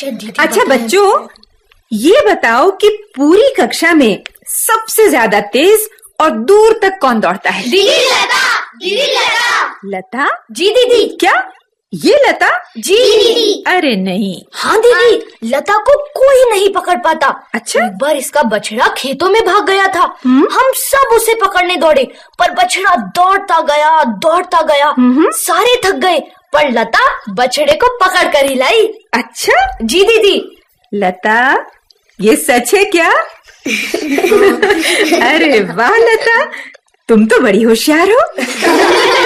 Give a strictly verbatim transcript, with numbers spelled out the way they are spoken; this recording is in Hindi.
अच्छा बच्चों, ये बताओ कि पूरी कक्षा में सबसे ज्यादा तेज और दूर तक कौन दौड़ता है? दीदी लता। दीदी लता। लता? जी दीदी। क्या ये लता? जी दीदी। अरे नहीं। हाँ दीदी, लता को कोई नहीं पकड़ पाता। अच्छा? एक बार इसका बछड़ा खेतों में भाग गया था। हम सब उसे पकड़ने दौड़े, पर बछड़ा दौड़ता गया दौड़ता गया। सारे थक गए, पर लता बछड़े को पकड़ कर ही लाई। अच्छा? जी दीदी। लता, ये सच है क्या? अरे वाह लता, तुम तो बड़ी होशियार हो।